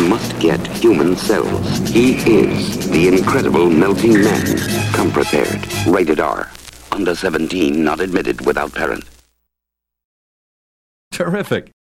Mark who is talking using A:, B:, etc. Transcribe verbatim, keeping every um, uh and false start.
A: must get human cells. He is the incredible melting man. Come prepared. Rated R. Under seventeen, not admitted without parent.
B: Terrific.